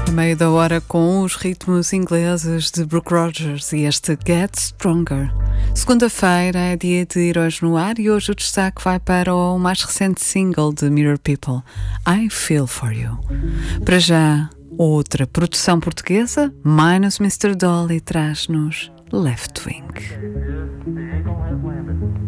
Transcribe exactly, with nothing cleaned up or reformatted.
A meio da hora com os ritmos ingleses de Brooke Rogers e este Get Stronger. Segunda-feira é dia de Heróis no Ar e hoje o destaque vai para o mais recente single de Mirror People, I Feel For You. Para já, outra produção portuguesa, Minus mister Dolly traz-nos Left Wing. The Eagle has landed.